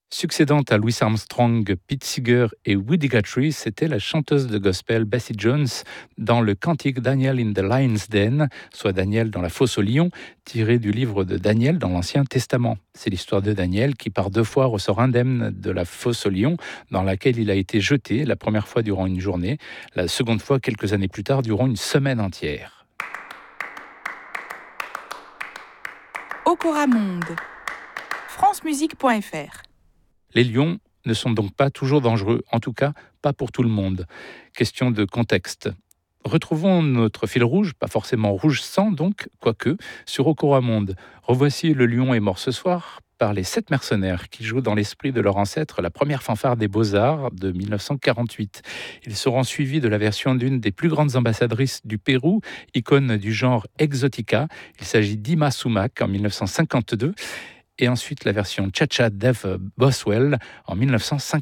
Succédant à Louis Armstrong, Pete Seeger et Woody Guthrie, c'était la chanteuse de gospel Bessie Jones dans le cantique Daniel in the Lion's Den, soit Daniel dans la fosse aux lions, tiré du livre de Daniel dans l'Ancien Testament. C'est l'histoire de Daniel qui par 2 fois ressort indemne de la fosse aux lions dans laquelle il a été jeté, la première fois durant une journée, la seconde fois quelques années plus tard durant une semaine entière. Okora Monde, francemusique.fr. Les lions ne sont donc pas toujours dangereux, en tout cas pas pour tout le monde. Question de contexte. Retrouvons notre fil rouge, pas forcément rouge sang donc, quoique, sur Okora Monde. Revoici Le lion est mort ce soir par les 7 mercenaires qui jouent dans l'esprit de leur ancêtre la première fanfare des Beaux-Arts de 1948. Ils seront suivis de la version d'une des plus grandes ambassadrices du Pérou, icône du genre exotica. Il s'agit d'Ima Sumac en 1952 et ensuite la version Cha-Cha d'Eve Boswell en 1953.